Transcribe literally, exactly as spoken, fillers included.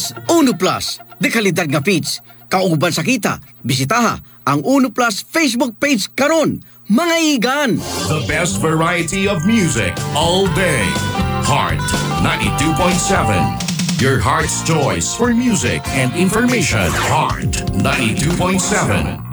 Plus Uno Plus. De kalidad nga feeds. Kauban sa kita, bisitaha ang Uno Plus Facebook page karon. Mga igan! The best variety of music all day. Heart ninety-two point seven. Your heart's choice for music and information. Heart ninety-two point seven.